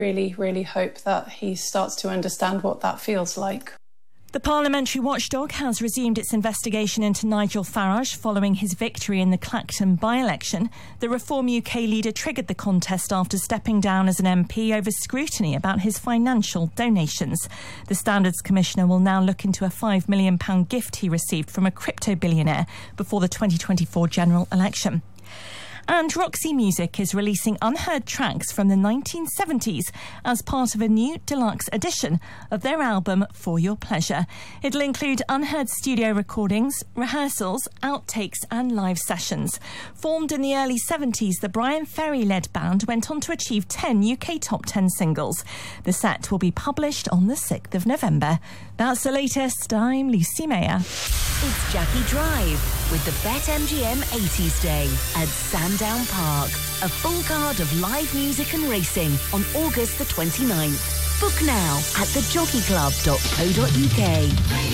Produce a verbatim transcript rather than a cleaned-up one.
Really, really hope that he starts to understand what that feels like. The parliamentary watchdog has resumed its investigation into Nigel Farage following his victory in the Clacton by-election. The Reform U K leader triggered the contest after stepping down as an M P over scrutiny about his financial donations. The Standards Commissioner will now look into a five million pounds gift he received from a crypto billionaire before the twenty twenty-four general election. And Roxy Music is releasing unheard tracks from the nineteen seventies as part of a new deluxe edition of their album For Your Pleasure. It'll include unheard studio recordings, rehearsals, outtakes and live sessions. Formed in the early seventies, the Brian Ferry-led band went on to achieve ten U K top ten singles. The set will be published on the sixth of November. That's the latest. I'm Lucy Mayer. It's Jackie Drive with the BetMGM eighties Day at Sandown Park. A full card of live music and racing on August the twenty-ninth. Book now at the jockey club dot co dot uk.